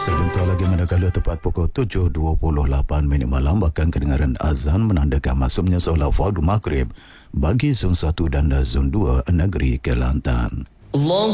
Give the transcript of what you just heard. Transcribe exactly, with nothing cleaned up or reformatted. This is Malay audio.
Sebentar lagi manakala tepat pukul tujuh dua puluh lapan minit malam bahkan kedengaran azan menandakan masuknya solat fardu maghrib bagi zon satu dan zon dua negeri Kelantan. Allah